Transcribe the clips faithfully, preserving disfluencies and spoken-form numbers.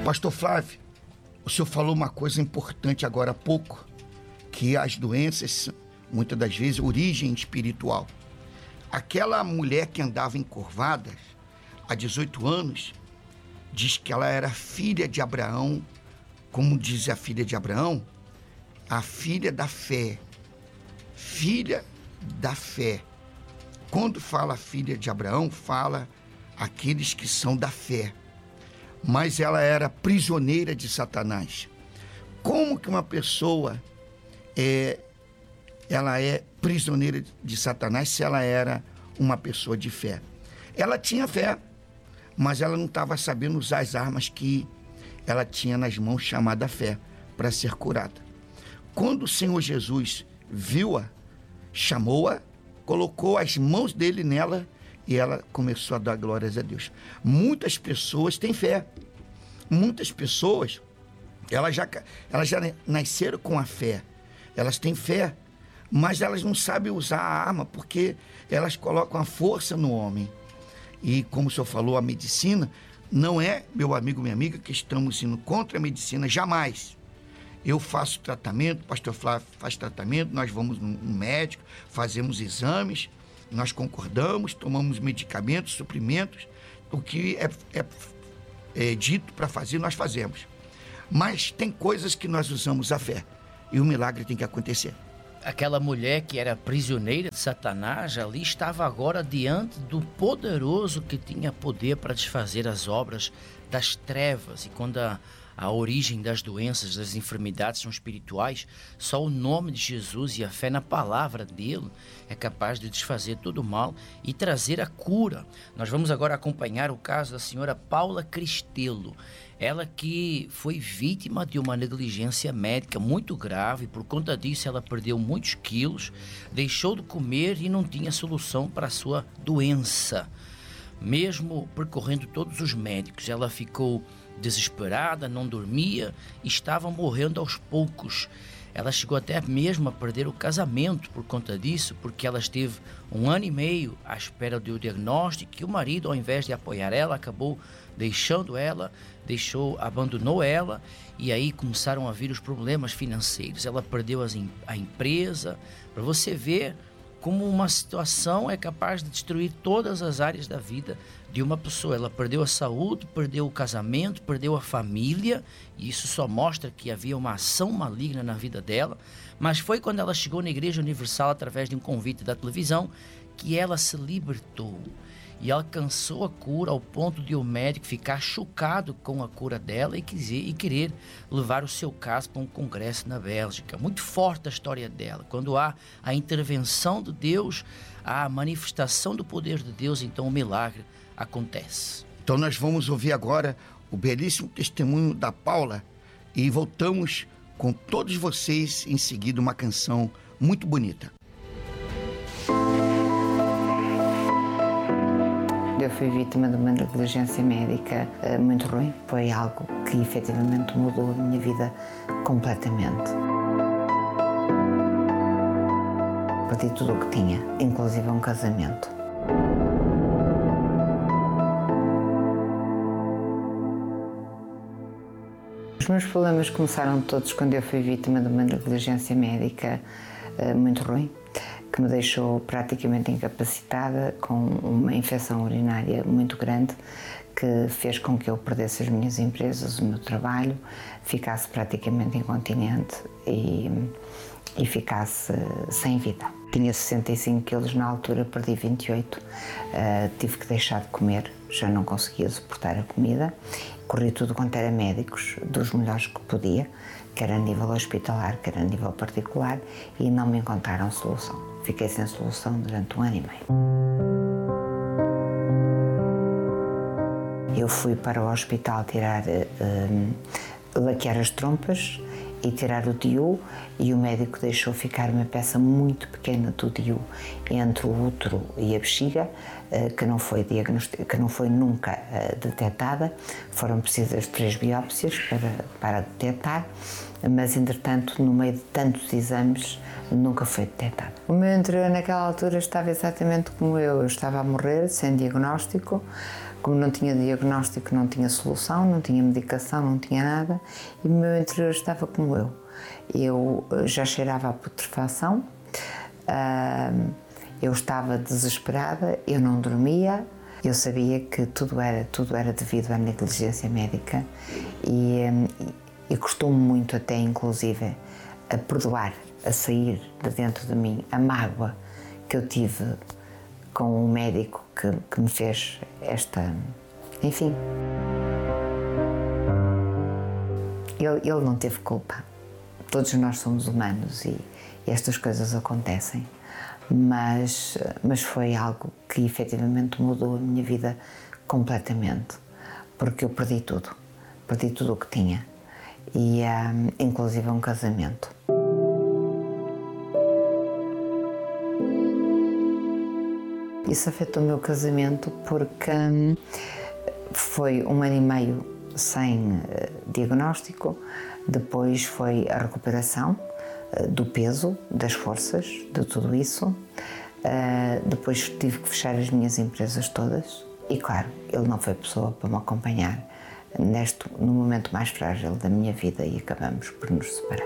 Pastor Flávio, o senhor falou uma coisa importante agora há pouco, que as doenças, muitas das vezes, origem espiritual. Aquela mulher que andava encurvada, há dezoito anos, diz que ela era filha de Abraão, como diz a filha de Abraão, a filha da fé. Filha da fé. Quando fala filha de Abraão, fala aqueles que são da fé. Mas ela era prisioneira de Satanás. Como que uma pessoa é, ela é prisioneira de Satanás se ela era uma pessoa de fé? Ela tinha fé, mas ela não estava sabendo usar as armas que ela tinha nas mãos, chamada fé, para ser curada. Quando o Senhor Jesus viu-a, chamou-a, colocou as mãos dele nela e ela começou a dar glórias a Deus. Muitas pessoas têm fé. Muitas pessoas, elas já, elas já nasceram com a fé. Elas têm fé, mas elas não sabem usar a arma porque elas colocam a força no homem. E como o senhor falou, a medicina não é, meu amigo, minha amiga, que estamos indo contra a medicina, jamais. Eu faço tratamento, o pastor Flávio faz tratamento, nós vamos no médico, fazemos exames, nós concordamos, tomamos medicamentos, suprimentos, o que é, é, é dito para fazer, nós fazemos. Mas tem coisas que nós usamos a fé e o milagre tem que acontecer. Aquela mulher que era prisioneira de Satanás, ali estava agora diante do poderoso que tinha poder para desfazer as obras das trevas. E quando a, a origem das doenças, das enfermidades são espirituais, só o nome de Jesus e a fé na palavra dele é capaz de desfazer todo o mal e trazer a cura. Nós vamos agora acompanhar o caso da senhora Paula Cristelo. Ela que foi vítima de uma negligência médica muito grave, por conta disso ela perdeu muitos quilos, deixou de comer e não tinha solução para a sua doença. Mesmo percorrendo todos os médicos, ela ficou desesperada, não dormia e estava morrendo aos poucos. Ela chegou até mesmo a perder o casamento por conta disso, porque ela esteve um ano e meio à espera do diagnóstico e o marido, ao invés de apoiar ela, acabou deixando ela, deixou, abandonou ela e aí começaram a vir os problemas financeiros. Ela perdeu as, a empresa, para você ver como uma situação é capaz de destruir todas as áreas da vida de uma pessoa. Ela perdeu a saúde, perdeu o casamento, perdeu a família, e isso só mostra que havia uma ação maligna na vida dela. Mas foi quando ela chegou na Igreja Universal, através de um convite da televisão, que ela se libertou e alcançou a cura ao ponto de o médico ficar chocado com a cura dela e, quiser, e querer levar o seu caso para um congresso na Bélgica. Muito forte a história dela. Quando há a intervenção de Deus, há a manifestação do poder de Deus, então o milagre acontece. Então nós vamos ouvir agora o belíssimo testemunho da Paula e voltamos com todos vocês em seguida uma canção muito bonita. Eu fui vítima de uma negligência médica uh, muito ruim. Foi algo que efetivamente mudou a minha vida completamente. Perdi tudo o que tinha, inclusive um casamento. Os meus problemas começaram todos quando eu fui vítima de uma negligência médica uh, muito ruim, que me deixou praticamente incapacitada, com uma infecção urinária muito grande, que fez com que eu perdesse as minhas empresas, o meu trabalho, ficasse praticamente incontinente e, e ficasse sem vida. Tinha sessenta e cinco quilos na altura, perdi vinte e oito, uh, tive que deixar de comer, já não conseguia suportar a comida, corri tudo quanto era médicos, dos melhores que podia, quer a nível hospitalar, quer a nível particular, e não me encontraram solução. Fiquei sem solução durante um ano e meio. Eu fui para o hospital tirar, um, laquear as trompas e tirar o D I U, e o médico deixou ficar uma peça muito pequena do D I U entre o útero e a bexiga, que não foi, diagnostic... que não foi nunca detectada. Foram precisas três biópsias para, para detectar, mas entretanto, no meio de tantos exames, nunca foi detectada. O meu interior naquela altura estava exatamente como eu, eu estava a morrer, sem diagnóstico, Como não tinha diagnóstico, não tinha solução, não tinha medicação, não tinha nada, e o meu interior estava como eu. Eu já cheirava a putrefação, eu estava desesperada, eu não dormia, eu sabia que tudo era, tudo era devido à negligência médica e, e custou-me muito até, inclusive, a perdoar, a sair de dentro de mim a mágoa que eu tive com o médico que, que me fez esta... Enfim. Ele, ele não teve culpa. Todos nós somos humanos e, e estas coisas acontecem. Mas, mas foi algo que efetivamente mudou a minha vida completamente. Porque eu perdi tudo. Perdi tudo o que tinha. E um, inclusive um casamento. Isso afetou o meu casamento porque hum, foi um ano e meio sem uh, diagnóstico, depois foi a recuperação uh, do peso, das forças, de tudo isso, uh, depois tive que fechar as minhas empresas todas e, claro, ele não foi pessoa para me acompanhar neste, no momento mais frágil da minha vida e acabamos por nos separar.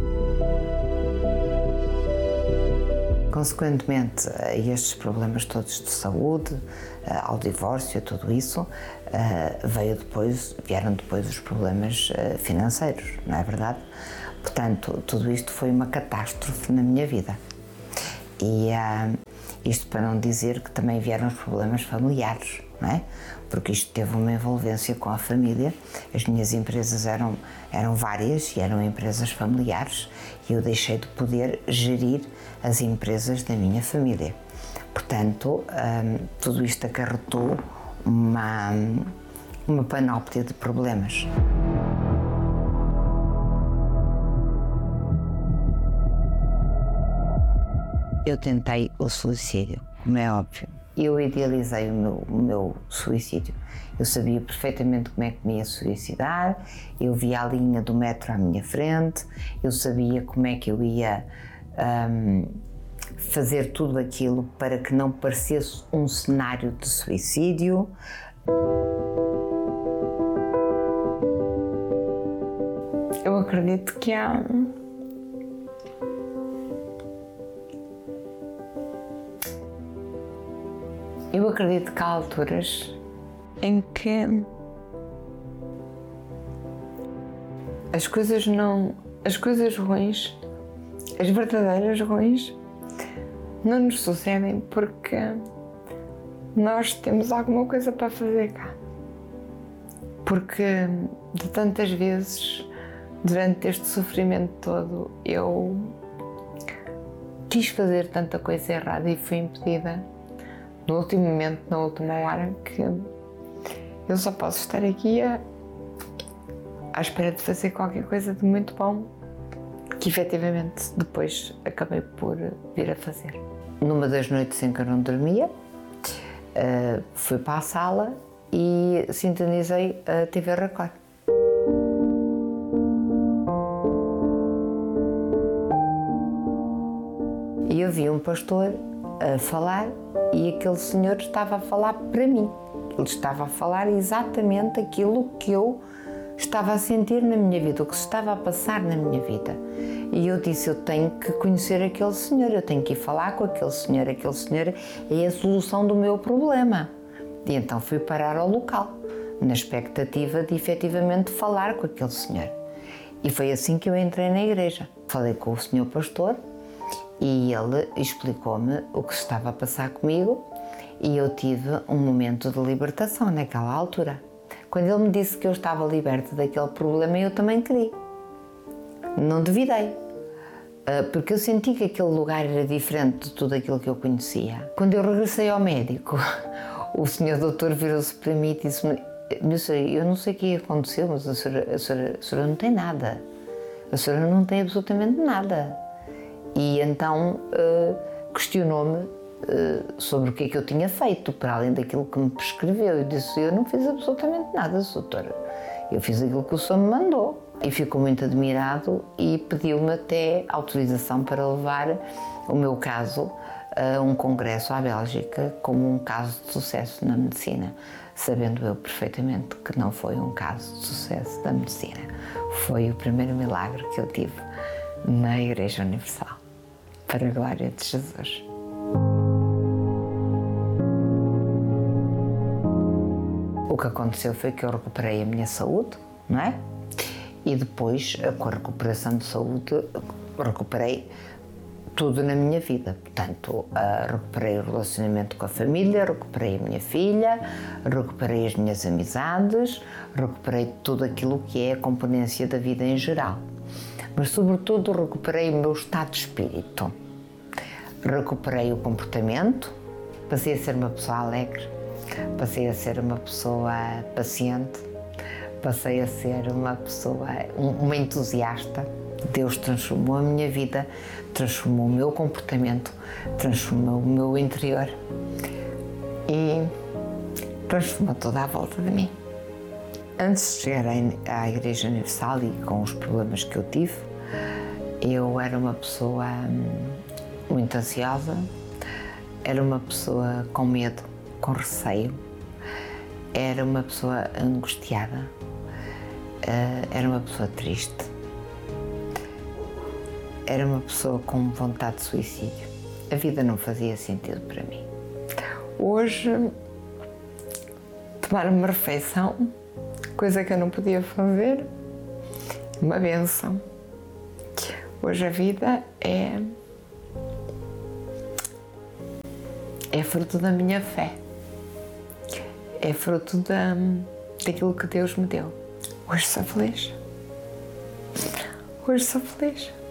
Consequentemente a estes problemas todos de saúde, ao divórcio, a tudo isso, veio depois, vieram depois os problemas financeiros, não é verdade? Portanto, tudo isto foi uma catástrofe na minha vida. E isto para não dizer que também vieram os problemas familiares, não é? Porque isto teve uma envolvência com a família. As minhas empresas eram, eram várias e eram empresas familiares e eu deixei de poder gerir as empresas da minha família. Portanto, hum, tudo isto acarretou uma, uma panóplia de problemas. Eu tentei o suicídio, como é óbvio. Eu idealizei o meu, o meu suicídio. Eu sabia perfeitamente como é que me ia suicidar, eu via a linha do metro à minha frente, eu sabia como é que eu ia um, fazer tudo aquilo para que não parecesse um cenário de suicídio. Eu acredito que há... Eu acredito que há alturas em que as coisas não, as coisas ruins, as verdadeiras ruins, não nos sucedem porque nós temos alguma coisa para fazer cá. Porque de tantas vezes, durante este sofrimento todo, eu quis fazer tanta coisa errada e fui impedida. No último momento, na última hora, que eu só posso estar aqui a, à espera de fazer qualquer coisa de muito bom, que efetivamente depois acabei por vir a fazer. Numa das noites em que eu não dormia, uh, fui para a sala e sintonizei a T V Record. E eu vi um pastor a falar e aquele senhor estava a falar para mim. Ele estava a falar exatamente aquilo que eu estava a sentir na minha vida, o que se estava a passar na minha vida. E eu disse, eu tenho que conhecer aquele senhor, eu tenho que ir falar com aquele senhor, aquele senhor é a solução do meu problema. E então fui parar ao local, na expectativa de efetivamente falar com aquele senhor. E foi assim que eu entrei na igreja. Falei com o senhor pastor, e ele explicou-me o que estava a passar comigo e eu tive um momento de libertação naquela altura. Quando ele me disse que eu estava liberta daquele problema, eu também queria. Não duvidei, porque eu senti que aquele lugar era diferente de tudo aquilo que eu conhecia. Quando eu regressei ao médico, o senhor doutor virou-se para mim e disse-me: meu senhor, eu não sei o que aconteceu, mas a senhora, a senhora, a senhora não tem nada. A senhora não tem absolutamente nada. E então uh, questionou-me uh, sobre o que é que eu tinha feito, para além daquilo que me prescreveu. Eu disse, eu não fiz absolutamente nada, doutora. Eu fiz aquilo que o senhor me mandou. E ficou muito admirado e pediu-me até autorização para levar o meu caso a um congresso à Bélgica como um caso de sucesso na medicina. sabendo eu perfeitamente que não foi um caso de sucesso da medicina. Foi o primeiro milagre que eu tive na Igreja Universal, para a glória de Jesus. O que aconteceu foi que eu recuperei a minha saúde, não é? E depois, com a recuperação de saúde, recuperei tudo na minha vida. Portanto, uh, recuperei o relacionamento com a família, recuperei a minha filha, recuperei as minhas amizades, recuperei tudo aquilo que é a componência da vida em geral. Mas, sobretudo, recuperei o meu estado de espírito. Recuperei o comportamento, passei a ser uma pessoa alegre, passei a ser uma pessoa paciente, passei a ser uma pessoa, uma entusiasta. Deus transformou a minha vida, transformou o meu comportamento, transformou o meu interior e transformou toda a volta de mim. Antes de chegar à Igreja Universal e com os problemas que eu tive, eu era uma pessoa muito ansiosa, era uma pessoa com medo, com receio, era uma pessoa angustiada, era uma pessoa triste, era uma pessoa com vontade de suicídio. A vida não fazia sentido para mim. Hoje, tomar uma refeição, coisa que eu não podia fazer, uma bênção. Hoje a vida é é fruto da minha fé, é fruto da, daquilo que Deus me deu. Hoje sou feliz, hoje sou feliz.